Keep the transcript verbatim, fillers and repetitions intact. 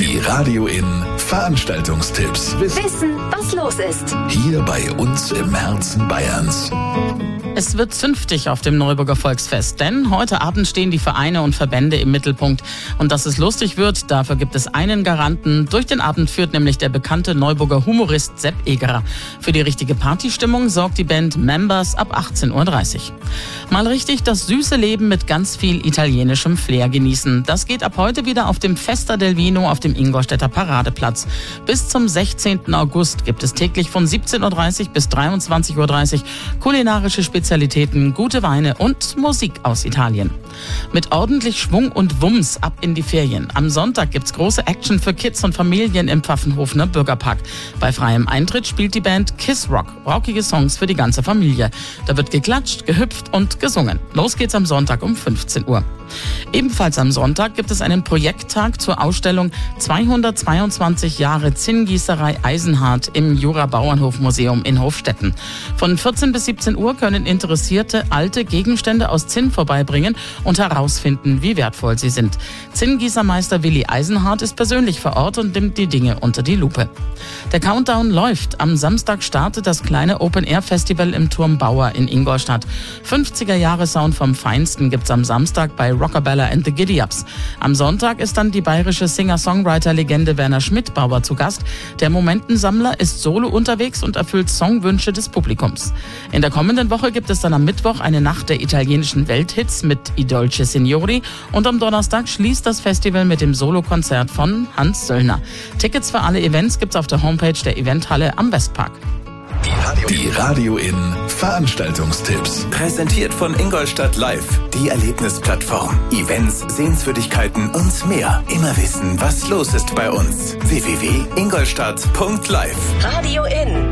Die Radio In Veranstaltungstipps. Wissen, was los ist. Hier bei uns im Herzen Bayerns. Es wird zünftig auf dem Neuburger Volksfest, denn heute Abend stehen die Vereine und Verbände im Mittelpunkt. Und dass es lustig wird, dafür gibt es einen Garanten. Durch den Abend führt nämlich der bekannte Neuburger Humorist Sepp Egerer. Für die richtige Partystimmung sorgt die Band Members ab achtzehn Uhr dreißig. Mal richtig das süße Leben mit ganz viel italienischem Flair genießen. Das geht ab heute wieder auf dem Festa del Vino auf dem Ingolstädter Paradeplatz. Bis zum sechzehnten August gibt es täglich von siebzehn Uhr dreißig bis dreiundzwanzig Uhr dreißig kulinarische Spezialitäten, gute Weine und Musik aus Italien. Mit ordentlich Schwung und Wumms ab in die Ferien. Am Sonntag gibt's große Action für Kids und Familien im Pfaffenhofener Bürgerpark. Bei freiem Eintritt spielt die Band Kiss Rock, rockige Songs für die ganze Familie. Da wird geklatscht, gehüpft und gesungen. Los geht's am Sonntag um fünfzehn Uhr. Ebenfalls am Sonntag gibt es einen Projekttag zur Ausstellung zweihundertzweiundzwanzig Jahre Zinngießerei Eisenhardt im Jura-Bauernhof-Museum in Hofstetten. Von vierzehn bis siebzehn Uhr können Interessierte alte Gegenstände aus Zinn vorbeibringen und herausfinden, wie wertvoll sie sind. Zinngießermeister Willi Eisenhardt ist persönlich vor Ort und nimmt die Dinge unter die Lupe. Der Countdown läuft. Am Samstag startet das kleine Open-Air-Festival im Turm Bauer in Ingolstadt. fünfziger-Jahre-Sound vom Feinsten gibt's am Samstag bei Rockabella and the Giddy-Ups. Am Sonntag ist dann die bayerische Singer-Songwriter-Legende Werner Schmidbauer zu Gast. Der Momentensammler ist solo unterwegs und erfüllt Songwünsche des Publikums. In der kommenden Woche gibt es dann am Mittwoch eine Nacht der italienischen Welthits mit I Dolce Signori und am Donnerstag schließt das Festival mit dem Solokonzert von Hans Söllner. Tickets für alle Events gibt's auf der Homepage der Eventhalle am Westpark. Die Radio In Veranstaltungstipps. Präsentiert von Ingolstadt Live, die Erlebnisplattform. Events, Sehenswürdigkeiten und mehr. Immer wissen, was los ist bei uns. w w w punkt ingolstadt punkt live. Radio In.